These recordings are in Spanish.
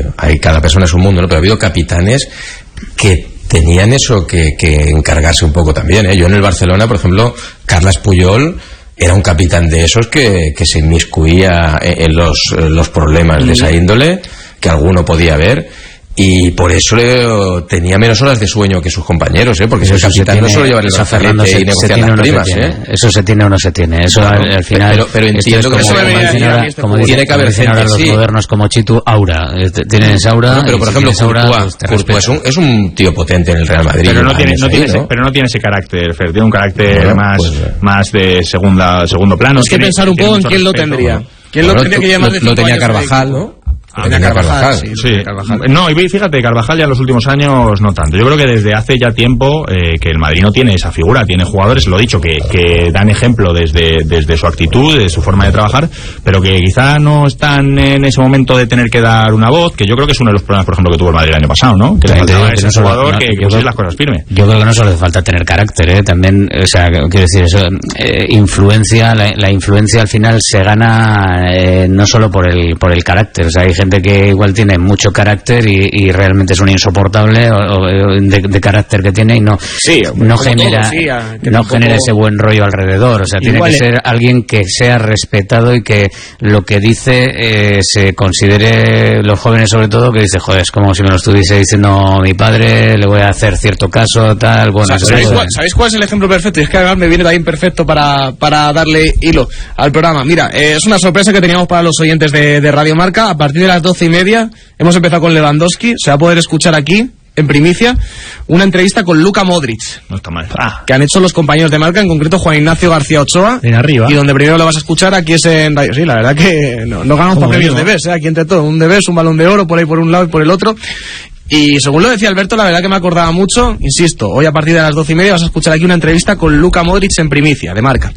hay cada persona es un mundo, ¿no? Pero ha habido capitanes que tenían eso que encargarse un poco también, ¿eh? Yo en el Barcelona, por ejemplo, Carles Puyol era un capitán de esos que se inmiscuía en los problemas de esa índole, que alguno podía haber, y por eso tenía menos horas de sueño que sus compañeros, porque si el capitán no solo lleva el brazalete y negociar las primas, eso se tiene o no se tiene, eso al final, pero entiendo que como tiene que haber gente, los modernos como Chitu, aura, tienen esa aura, pero por ejemplo Courtois es un tío potente en el Real Madrid, pero no tiene ese carácter, Fer, tiene un carácter más de segundo plano. Es que pensar un poco en quién lo tendría. ¿Quién lo tendría que llamar de 5 años? Lo tenía Carvajal, ¿no? Carvajal. No, y fíjate, Carvajal ya en los últimos años no tanto. Yo creo que desde hace ya tiempo que el Madrid no tiene esa figura, tiene jugadores, lo he dicho, que dan ejemplo desde su actitud, de su forma de trabajar, pero que quizá no están en ese momento de tener que dar una voz, que yo creo que es uno de los problemas, por ejemplo, que tuvo el Madrid el año pasado, ¿no? Que le faltaba ese jugador que pusiera las cosas firmes. Yo creo que no solo hace falta tener carácter, también, o sea, quiero decir, eso, influencia, la influencia al final se gana no solo por el carácter, o sea, hay gente que igual tiene mucho carácter y realmente es un insoportable de carácter que tiene y no genera ese buen rollo alrededor, o sea, tiene que ser alguien que sea respetado y que lo que dice se considere, los jóvenes sobre todo, que dice, joder, es como si me lo estuviese diciendo mi padre, le voy a hacer cierto caso, tal, bueno. ¿Sabéis cuál es el ejemplo perfecto? Y es que además me viene también perfecto para darle hilo al programa. Mira, es una sorpresa que teníamos para los oyentes de Radio Marca. A partir de las 12:30 hemos empezado con Lewandowski. Se va a poder escuchar aquí, en primicia, una entrevista con Luka Modric. No está mal. Que han hecho los compañeros de Marca, en concreto Juan Ignacio García Ochoa. En arriba. Y donde primero lo vas a escuchar aquí es en Radio. Sí, la verdad que no ganamos para premios de BES, aquí entre todos. Un de BES, un balón de oro por ahí por un lado y por el otro. Y según lo decía Alberto, la verdad que me acordaba mucho, insisto, hoy a partir de las 12:30 vas a escuchar aquí una entrevista con Luka Modric en primicia, de Marca.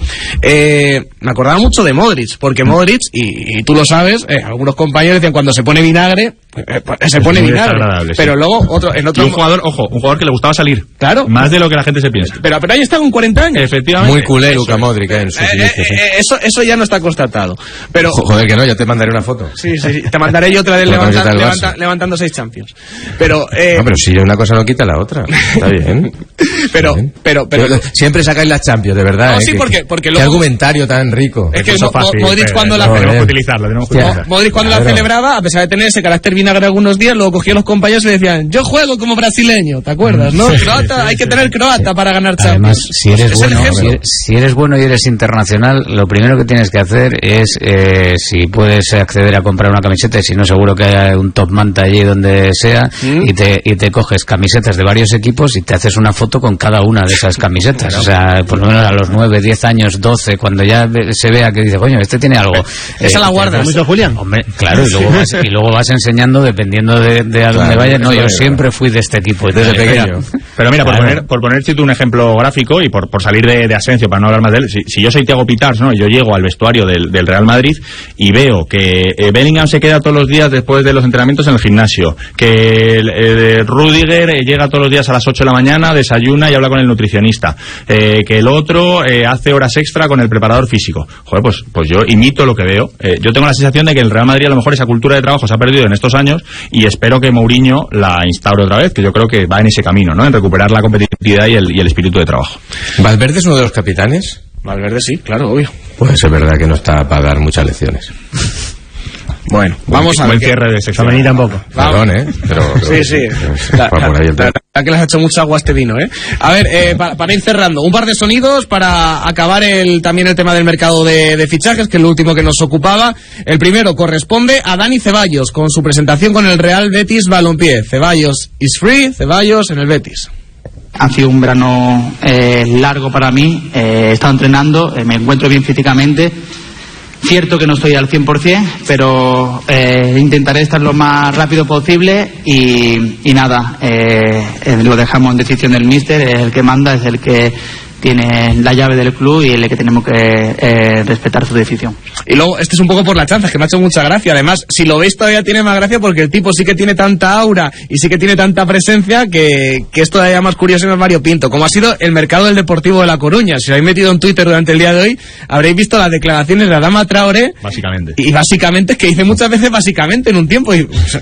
Me acordaba mucho de Modric, porque Modric, y tú lo sabes, algunos compañeros decían cuando se pone vinagre, se pone vinagre. Pero luego, un jugador que le gustaba salir. Claro. Más de lo que la gente se piensa. Pero ahí está con 40 años. Efectivamente. Muy culé Luka Modric en sus inicios. Eso ya no está constatado. Pero, joder, que no, yo te mandaré una foto. Sí, te mandaré yo otra de él levantando 6 Champions. Pero si una cosa no quita la otra. Está bien. pero siempre sacáis las Champions, de verdad. No, sí, porque qué argumentario tan rico. Es que Modric cuando la celebraba, a pesar de tener ese carácter vinagre algunos días, luego cogía a los compañeros y le decían, yo juego como brasileño, ¿te acuerdas? ¿No? Croata, hay que tener croata para ganar Champions. Además, si eres bueno y eres internacional, lo primero que tienes que hacer es, si puedes acceder a comprar una camiseta, y si no, seguro que hay un top manta allí donde sea, y te coges camisetas de varios equipos y te haces una foto con cada una de esas camisetas. Claro. O sea, por lo menos a los 9, 10 años, 12, cuando ya se vea que dice, coño, este tiene algo. Esa la guardas. Julián? Hombre, claro, y luego vas enseñando dependiendo de a dónde vayas. No, yo siempre fui de este equipo desde pequeño. Pero mira, por poner un ejemplo gráfico y por salir de Asensio, para no hablar más de él, si yo soy Thiago Pitars, ¿no? Y yo llego al vestuario del Real Madrid y veo que Bellingham se queda todos los días después de los entrenamientos en el gimnasio, que Rudiger llega todos los días a las 8 de la mañana, desayuna y habla con el nutricionista, que el otro hace horas extra con el preparador físico. Joder, pues yo imito lo que veo. Yo tengo la sensación de que el Real Madrid a lo mejor esa cultura de trabajo se ha perdido en estos años y espero que Mourinho la instaure otra vez, que yo creo que va en ese camino, ¿no? En recuperar la competitividad y el espíritu de trabajo. ¿Valverde es uno de los capitanes? Valverde sí, claro, obvio. Pues es verdad que no está para dar muchas lecciones. Bueno, vamos a ver. Buen cierre de sección. Femenina tampoco. Perdón, pero sí. La que les ha hecho mucha agua este vino, A ver, para ir cerrando, un par de sonidos para acabar también el tema del mercado de fichajes, que es lo último que nos ocupaba. El primero corresponde a Dani Ceballos, con su presentación con el Real Betis Balompié. Ceballos is free, Ceballos en el Betis. Ha sido un verano largo para mí, he estado entrenando, me encuentro bien físicamente. Cierto que no estoy al 100%, pero intentaré estar lo más rápido posible y nada, lo dejamos en decisión del míster, es el que manda, es el que tiene la llave del club y el que tenemos que respetar su decisión. Y luego, este es un poco por la chanza, que me ha hecho mucha gracia. Además, si lo veis todavía tiene más gracia porque el tipo sí que tiene tanta aura y sí que tiene tanta presencia que es todavía más curioso y más variopinto. Como ha sido el mercado del Deportivo de La Coruña. Si lo habéis metido en Twitter durante el día de hoy, habréis visto las declaraciones de Adama Traoré. Básicamente. Y básicamente es que dice muchas veces básicamente en un tiempo. Y,